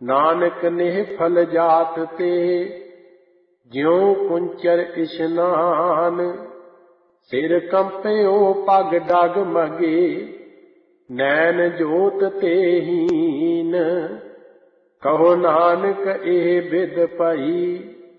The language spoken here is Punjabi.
ਨਾਨਕ ਨੇਹ ਫਲ ਜਾਤ ਤੇ ਜਿਉ ਕੁੰਚਰ ਇਸ਼ਨਾਨ। ਸਿਰ ਕੰਪਿਓ ਪਗ ਡਗ ਮਗੇ ਨੈਣ ਜੋਤ ਤੇ ਹੀਨ। ਕਹੋ ਨਾਨਕ ਇਹ ਬਿਦ ਭਈ